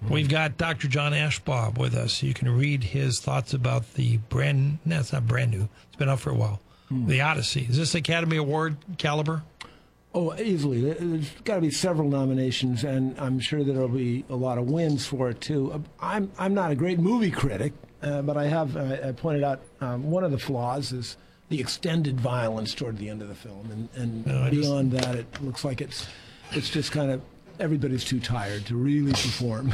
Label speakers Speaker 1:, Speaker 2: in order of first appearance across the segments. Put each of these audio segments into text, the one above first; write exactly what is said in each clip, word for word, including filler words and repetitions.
Speaker 1: We've got Doctor John Ashbaugh with us. You can read his thoughts about the brand, no, it's not brand new. It's been out for a while. Hmm. The Odyssey. Is this Academy Award caliber?
Speaker 2: Oh, easily. There's got to be several nominations, and I'm sure there'll be a lot of wins for it, too. I'm I'm not a great movie critic, uh, but I have uh, I pointed out um, one of the flaws is the extended violence toward the end of the film. And, and no, beyond just... that, it looks like it's it's just kind of everybody's too tired to really perform.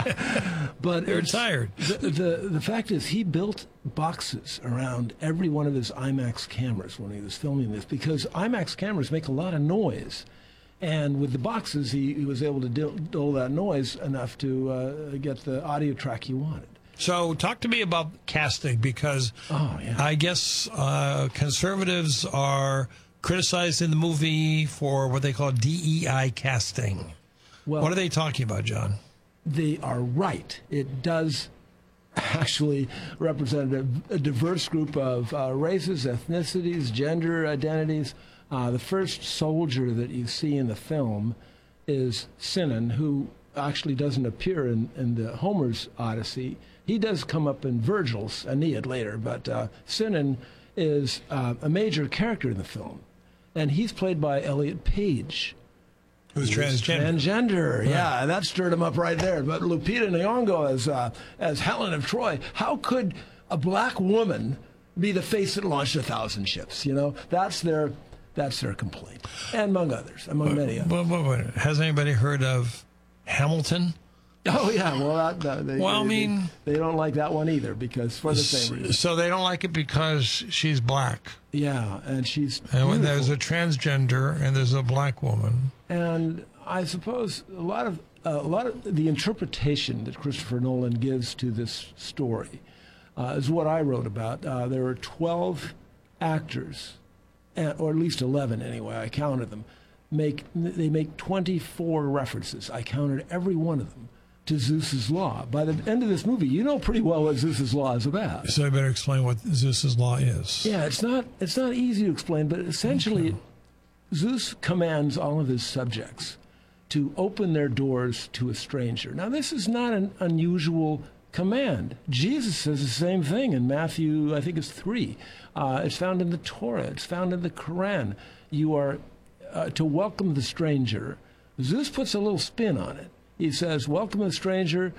Speaker 2: But
Speaker 1: they're tired.
Speaker 2: The, the the fact is, he built boxes around every one of his IMAX cameras when he was filming this, because IMAX cameras make a lot of noise. And with the boxes, he, he was able to dull that noise enough to uh, get the audio track he wanted.
Speaker 1: So talk to me about casting, because
Speaker 2: oh, yeah.
Speaker 1: I guess uh, conservatives are criticized in the movie for what they call D E I casting. Well, what are they talking about, John?
Speaker 2: They are right. It does actually represent a, a diverse group of uh, races, ethnicities, gender identities. Uh, the first soldier that you see in the film is Sinan, who actually doesn't appear in, in the Homer's Odyssey. He does come up in Virgil's Aeneid later, but uh, Sinan is uh, a major character in the film. And he's played by Elliot Page.
Speaker 1: Who's transgender.
Speaker 2: Transgender, right. Yeah, that stirred him up right there. But Lupita Nyong'o as, uh, as Helen of Troy, how could a black woman be the face that launched a thousand ships? You know, that's their, that's their complaint. And among others, among
Speaker 1: but,
Speaker 2: many others.
Speaker 1: But, but, but, has anybody heard of Hamilton?
Speaker 2: Oh, yeah. Well, that, that, they,
Speaker 1: well, I
Speaker 2: they,
Speaker 1: mean...
Speaker 2: They, they don't like that one either, because for the same reason.
Speaker 1: So they don't like it because she's black.
Speaker 2: Yeah, and she's
Speaker 1: And when there's a transgender and there's a black woman.
Speaker 2: And I suppose a lot of uh, a lot of the interpretation that Christopher Nolan gives to this story uh, is what I wrote about. Uh, there are twelve actors, or at least eleven anyway, I counted them, make they make twenty-four references. I counted every one of them to Zeus's Law. By the end of this movie, you know pretty well what Zeus's Law is about.
Speaker 1: So I better explain what Zeus's Law is.
Speaker 2: Yeah, it's not it's not easy to explain, but essentially, okay. Zeus commands all of his subjects to open their doors to a stranger. Now, this is not an unusual command. Jesus says the same thing in Matthew, I think it's three. Uh, it's found in the Torah. It's found in the Quran. You are uh, to welcome the stranger. Zeus puts a little spin on it. He says, welcome the stranger,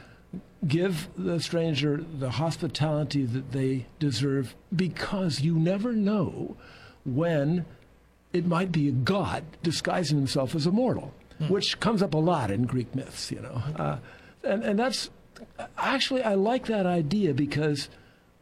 Speaker 2: give the stranger the hospitality that they deserve, because you never know when it might be a god disguising himself as a mortal, hmm. which comes up a lot in Greek myths, you know. Uh, and, and that's, actually, I like that idea, because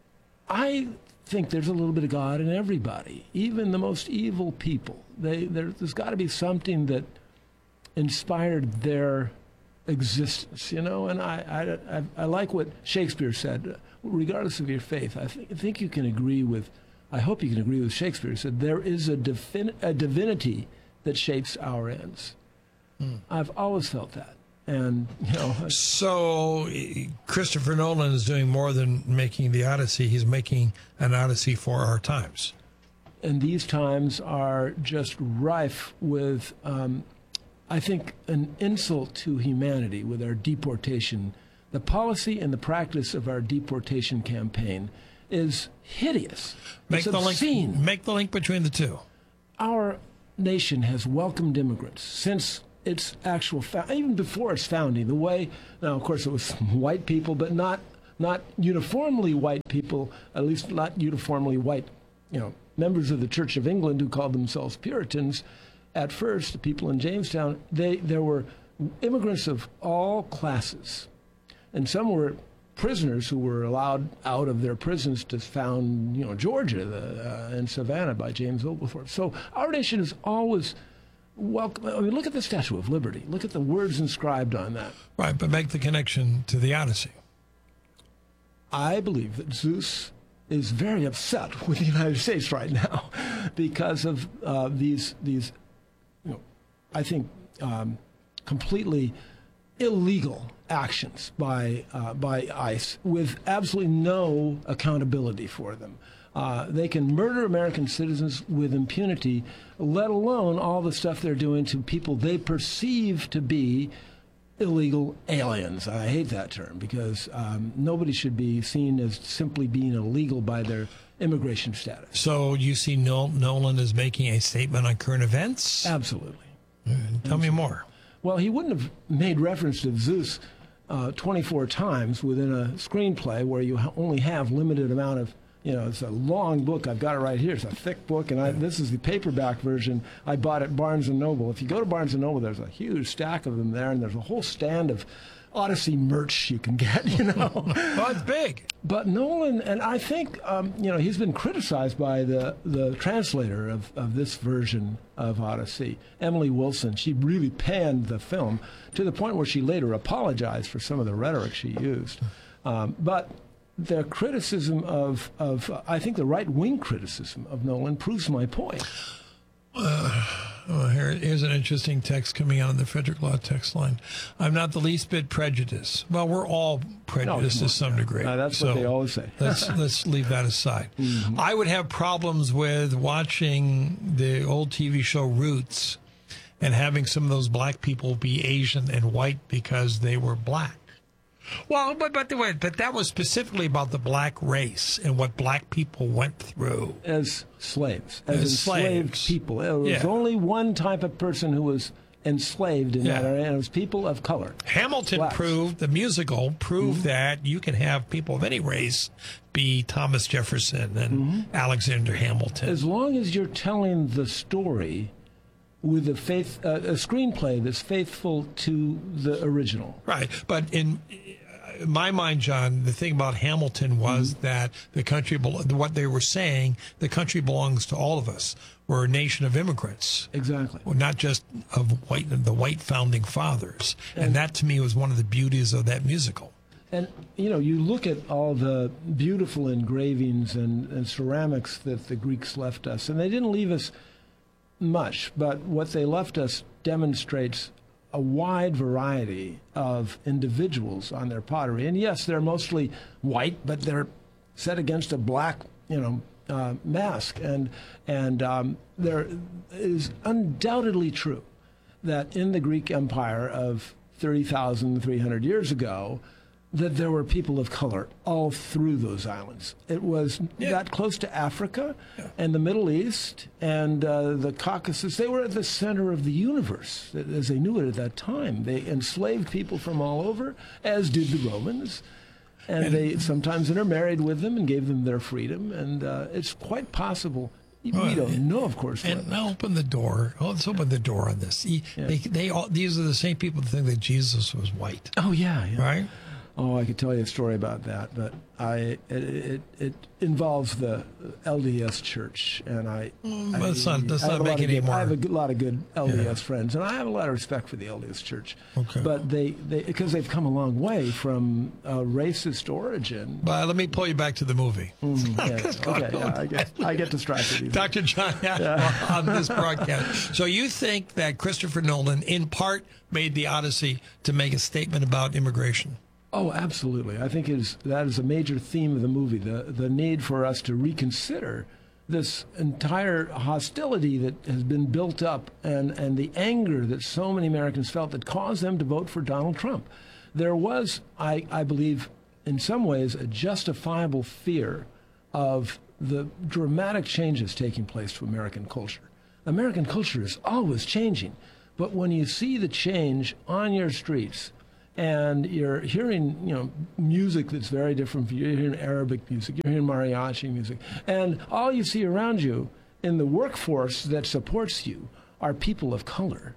Speaker 2: I think there's a little bit of God in everybody, even the most evil people. They, there's got to be something that inspired their existence, you know. And I, I, I, I like what Shakespeare said, regardless of your faith. I, th- I think you can agree with, I hope you can agree with Shakespeare. He said, there is a, defin- a divinity that shapes our ends. Mm. I've always felt that. And, you know.
Speaker 1: So Christopher Nolan is doing more than making the Odyssey. He's making an Odyssey for our times.
Speaker 2: And these times are just rife with, um, I think, an insult to humanity with our deportation. The policy and the practice of our deportation campaign is hideous.
Speaker 1: Make
Speaker 2: it's
Speaker 1: the
Speaker 2: obscene.
Speaker 1: link. Make the link between the two.
Speaker 2: Our nation has welcomed immigrants since its actual, fa- even before its founding. The way, now of course it was white people, but not not uniformly white people. At least not uniformly white, you know, members of the Church of England who called themselves Puritans. At first, the people in Jamestown, they there were immigrants of all classes, and some were prisoners who were allowed out of their prisons to found, you know, Georgia the, uh, and Savannah by James Oglethorpe. So our nation is always welcome. I mean, look at the Statue of Liberty. Look at the words inscribed on that.
Speaker 1: Right, but make the connection to the Odyssey.
Speaker 2: I believe that Zeus is very upset with the United States right now because of uh, these these. You know, I think um, completely illegal actions by uh, by ICE with absolutely no accountability for them. Uh, they can murder American citizens with impunity, let alone all the stuff they're doing to people they perceive to be illegal aliens. I hate that term because um, nobody should be seen as simply being illegal by their immigration status.
Speaker 1: So you see Nol- Nolan as making a statement on current events?
Speaker 2: Absolutely.
Speaker 1: Uh, tell me more.
Speaker 2: Well, he wouldn't have made reference to Zeus uh, twenty-four times within a screenplay where you ha- only have limited amount of, you know, it's a long book. I've got it right here. It's a thick book, and I, this is the paperback version I bought at Barnes and Noble. If you go to Barnes and Noble, there's a huge stack of them there, and there's a whole stand of Odyssey merch you can get, you know.
Speaker 1: Well, it's big.
Speaker 2: But Nolan, and I think, um, you know, he's been criticized by the, the translator of, of this version of Odyssey, Emily Wilson. She really panned the film to the point where she later apologized for some of the rhetoric she used. Um, but the criticism of, of uh, I think the right-wing criticism of Nolan proves my point.
Speaker 1: Uh, well, here, here's an interesting text coming out on the Frederick Law text line. I'm not the least bit prejudiced. Well, we're all prejudiced
Speaker 2: no,
Speaker 1: to some degree.
Speaker 2: Uh, that's
Speaker 1: so
Speaker 2: what they always say.
Speaker 1: let's let's leave that aside. Mm-hmm. I would have problems with watching the old T V show Roots and having some of those black people be Asian and white because they were black. Well, but but, but that was specifically about the black race and what black people went through.
Speaker 2: As slaves. As,
Speaker 1: As
Speaker 2: enslaved
Speaker 1: slaves.
Speaker 2: people. There was
Speaker 1: Yeah.
Speaker 2: only one type of person who was enslaved in
Speaker 1: Yeah.
Speaker 2: that area, and it was people of color.
Speaker 1: Hamilton
Speaker 2: Blacks.
Speaker 1: proved, the musical proved
Speaker 2: Mm-hmm.
Speaker 1: that you can have people of any race be Thomas Jefferson and
Speaker 2: Mm-hmm.
Speaker 1: Alexander Hamilton.
Speaker 2: As long as you're telling the story with a faith, uh, a screenplay that's faithful to the original.
Speaker 1: Right. But in in my mind, John, the thing about Hamilton was
Speaker 2: Mm-hmm.
Speaker 1: that the country, belo- what they were saying, the country belongs to all of us. We're a nation of immigrants.
Speaker 2: Exactly.
Speaker 1: Well, not just of white, the white founding fathers. And, and that, to me, was one of the beauties of that musical.
Speaker 2: And, you know, you look at all the beautiful engravings and, and ceramics that the Greeks left us, and they didn't leave us much, but what they left us demonstrates a wide variety of individuals on their pottery. And yes, they're mostly white, but they're set against a black, you know, uh, mask. And, and um, there is undoubtedly true that in the Greek Empire of thirty thousand three hundred years ago, that there were people of color all through those islands. It was
Speaker 1: Yeah.
Speaker 2: that close to Africa
Speaker 1: Yeah.
Speaker 2: and the Middle East and uh, the Caucasus. They were at the center of the universe, as they knew it at that time. They enslaved people from all over, as did the Romans. And,
Speaker 1: And-
Speaker 2: they sometimes intermarried with them and gave them their freedom. And uh, it's quite possible. We
Speaker 1: Well,
Speaker 2: don't know, of course.
Speaker 1: And
Speaker 2: what-
Speaker 1: now open the door. Oh, let's open the door on this. He-
Speaker 2: Yeah.
Speaker 1: They, they all, these are the same people that think that Jesus was white,
Speaker 2: oh, yeah, yeah.
Speaker 1: right?
Speaker 2: Oh, I could tell you a story about that, but I it, it, it involves the L D S Church, and I.
Speaker 1: Mm,
Speaker 2: I
Speaker 1: let's not- let's
Speaker 2: I have
Speaker 1: not
Speaker 2: a lot
Speaker 1: make
Speaker 2: of
Speaker 1: it
Speaker 2: good-
Speaker 1: anymore.
Speaker 2: I have a good- lot of good L D S
Speaker 1: Yeah.
Speaker 2: friends, and I have a lot of respect for the L D S Church.
Speaker 1: Okay.
Speaker 2: But they they because they've come a long way from a racist origin.
Speaker 1: But let me pull you back to the movie.
Speaker 2: Mm, yeah, okay, yeah, I get I get distracted. easily.
Speaker 1: Doctor John on this broadcast. So you think that Christopher Nolan, in part, made the Odyssey to make a statement about immigration?
Speaker 2: Oh, absolutely. I think is that is a major theme of the movie, the the need for us to reconsider this entire hostility that has been built up and, and the anger that so many Americans felt that caused them to vote for Donald Trump. There was, I, I believe, in some ways, a justifiable fear of the dramatic changes taking place to American culture. American culture is always changing, but when you see the change on your streets, and you're hearing, you know, music that's very different. You're hearing Arabic music, you're hearing mariachi music, and all you see around you in the workforce that supports you are people of color.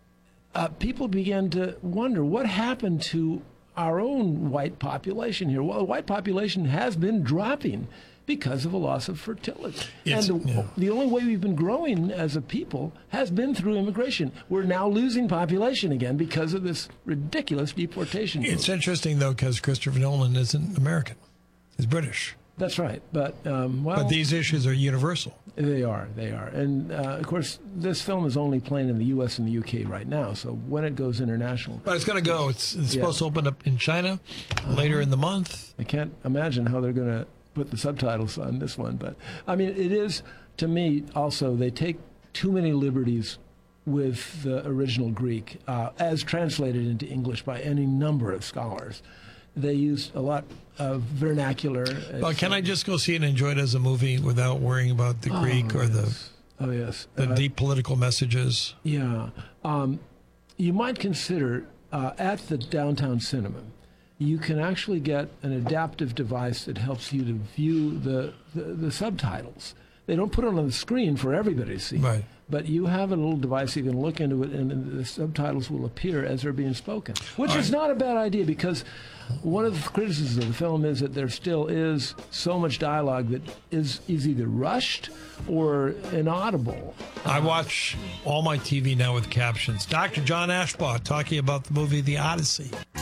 Speaker 2: Uh, people begin to wonder what happened to our own white population here. Well, the white population has been dropping because of a loss of fertility.
Speaker 1: Yes,
Speaker 2: and the,
Speaker 1: yeah.
Speaker 2: the only way we've been growing as a people has been through immigration. We're now losing population again because of this ridiculous deportation.
Speaker 1: It's
Speaker 2: move.
Speaker 1: interesting, though, because Christopher Nolan isn't American. He's British.
Speaker 2: That's right. But, um, well,
Speaker 1: But these issues are universal.
Speaker 2: they are. They are. And, uh, of course, this film is only playing in the U S and the U K right now. So when it goes international,
Speaker 1: But it's going to go. It's, it's
Speaker 2: Yeah.
Speaker 1: supposed to open up in China later in the month.
Speaker 2: I can't imagine how they're going to put the subtitles on this one. But, I mean, it is, to me, also, they take too many liberties with the original Greek, uh, as translated into English by any number of scholars. They used a lot of vernacular.
Speaker 1: Well, can I just go see it and enjoy it as a movie without worrying about the Greek
Speaker 2: oh,
Speaker 1: or the
Speaker 2: yes. oh yes
Speaker 1: the
Speaker 2: uh,
Speaker 1: deep political messages?
Speaker 2: Yeah, um, you might consider uh, at the Downtown Cinema, you can actually get an adaptive device that helps you to view the the, the subtitles. They don't put it on the screen for everybody to see.
Speaker 1: Right.
Speaker 2: But you have a little device, you can look into it, and the subtitles will appear as they're being spoken, which
Speaker 1: All
Speaker 2: is
Speaker 1: right.
Speaker 2: not a bad idea, because one of the criticisms of the film is that there still is so much dialogue that is, is either rushed or inaudible.
Speaker 1: I watch all my T V now with captions. Doctor John Ashbaugh talking about the movie The Odyssey.